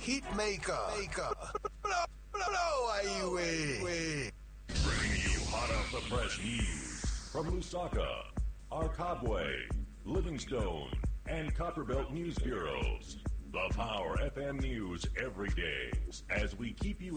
Hit maker. Blow away. Bringing you hot off the press news from Lusaka, Arkabwe, Livingstone, and Copperbelt News Bureaus. The Power FM News every day as we keep you